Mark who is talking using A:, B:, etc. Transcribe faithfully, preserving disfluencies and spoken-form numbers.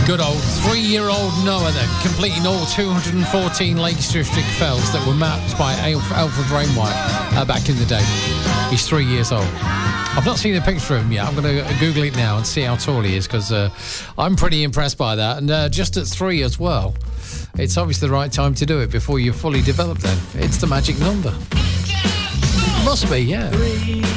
A: Good old three-year-old Noah then, completing all two hundred fourteen Lake District fells that were mapped by Alf- Alfred Rainwhite uh, back in the day. He's three years old. I've not seen a picture of him yet. I'm going to Google it now and see how tall he is, because uh, I'm pretty impressed by that. And uh, just at three as well, it's obviously the right time to do it before you're fully developed then. It's the magic number. Must be, yeah.
B: Three